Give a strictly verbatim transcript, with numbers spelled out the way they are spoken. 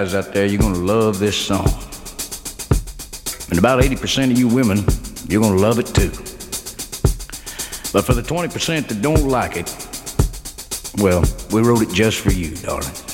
Out there, you're gonna love this song. And about eighty percent of you women, you're gonna love it too. But for the twenty percent that don't like it, well, we wrote it just for you, darling.